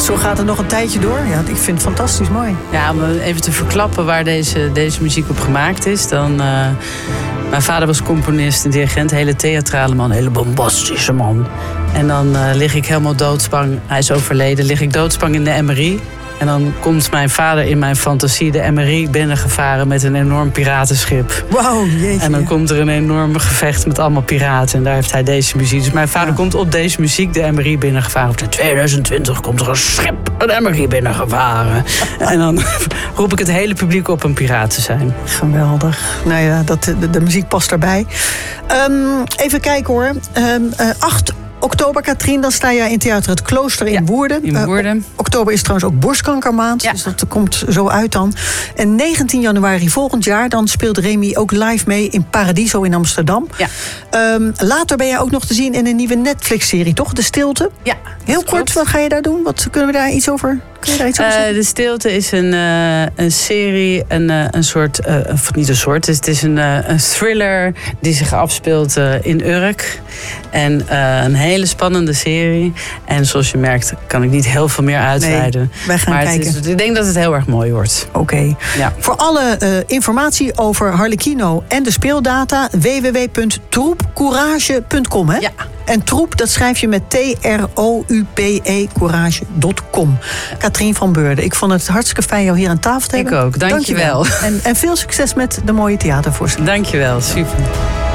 Zo gaat het nog een tijdje door. Ja, ik vind het fantastisch mooi. Ja, om even te verklappen waar deze muziek op gemaakt is. Dan, mijn vader was componist en dirigent. Een hele theatrale man, een hele bombastische man. En dan lig ik helemaal doodsbang. Hij is overleden. Lig ik doodsbang in de MRI. En dan komt mijn vader in mijn fantasie de MRI binnengevaren met een enorm piratenschip. Wauw, jeetje. En dan komt er een enorm gevecht met allemaal piraten. En daar heeft hij deze muziek. Dus mijn vader komt op deze muziek de MRI binnengevaren. In 2020 komt er een schip, een MRI binnengevaren. En dan roep ik het hele publiek op een piraat te zijn. Geweldig. Nou ja, de muziek past daarbij. Even kijken hoor. 8 oktober, Katrien, dan sta jij in Theater Het Klooster in Woerden. In Woerden. Oktober is trouwens ook borstkankermaand, dus dat komt zo uit dan. En 19 januari volgend jaar, dan speelt Remy ook live mee in Paradiso in Amsterdam. Ja. Later ben jij ook nog te zien in een nieuwe Netflix-serie, toch? De Stilte? Ja. Heel kort, wat ga je daar doen? Wat kunnen we daar iets over? Kun je daar iets over zeggen? De Stilte is een serie, een soort, of niet een soort, het is een thriller die zich afspeelt in Urk. En een hele spannende serie. En zoals je merkt kan ik niet heel veel meer uitweiden. Nee, wij gaan kijken. Ik denk dat het heel erg mooi wordt. Oké. Ja. Voor alle informatie over Harlequino en de speeldata www.troepcourage.com. Ja. En troep, dat schrijf je met TROUPE, courage.com. Katrien van Beurden, ik vond het hartstikke fijn jou hier aan tafel te hebben. Ik ook, dankjewel. En veel succes met de mooie theatervoorstelling. Dankjewel, super.